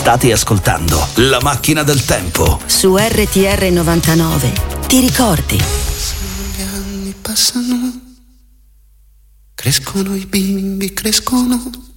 State ascoltando La Macchina del Tempo su RTR 99. Ti ricordi? Gli anni passano, crescono i bimbi, crescono